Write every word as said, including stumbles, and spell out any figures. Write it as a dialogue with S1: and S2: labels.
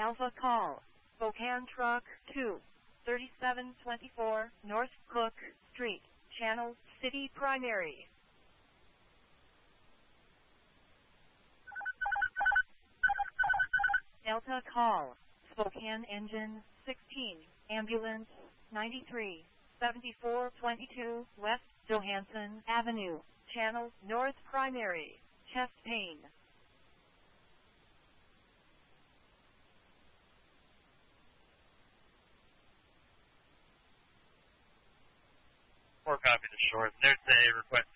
S1: Alpha Call, Spokane Truck two, thirty-seven twenty-four North Cook Street, Channel City Primary. Delta Call, Spokane Engine sixteen, Ambulance ninety-three, seventy-four twenty-two West Johansson Avenue, Channel North Primary, chest pain.
S2: Four copy to short. There's a request